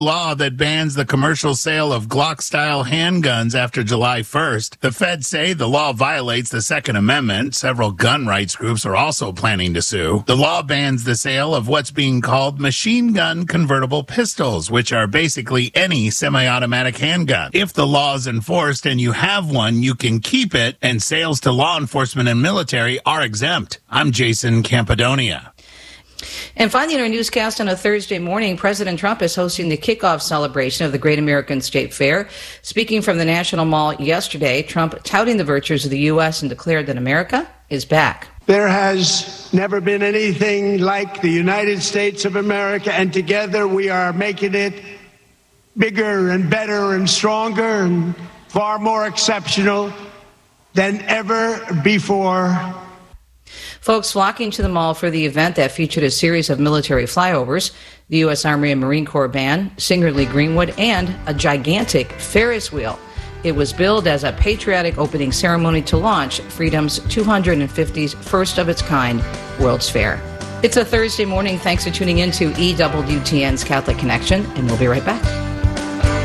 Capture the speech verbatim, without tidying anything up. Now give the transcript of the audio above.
law that bans the commercial sale of Glock-style handguns after July first. The feds say the law violates the Second Amendment. Several gun rights groups are also planning to sue. The law bans the sale of what's being called machine gun convertible pistols, which are basically any semi-automatic handgun. If the law is enforced and you have one, you can keep it, and sales to law enforcement and military are exempt. I'm Jason Campidonia. And finally, in our newscast on a Thursday morning, President Trump is hosting the kickoff celebration of the Great American State Fair. Speaking from the National Mall yesterday, Trump touting the virtues of the U S and declared that America is back. There has never been anything like the United States of America, and together we are making it bigger and better and stronger and far more exceptional than ever before. Folks flocking to the mall for the event that featured a series of military flyovers, the U S Army and Marine Corps Band, singer Lee Greenwood, and a gigantic Ferris wheel. It was billed as a patriotic opening ceremony to launch Freedom's two hundred fiftieth first of its kind World's Fair. It's a Thursday morning. Thanks for tuning in to E W T N's Catholic Connection, and we'll be right back.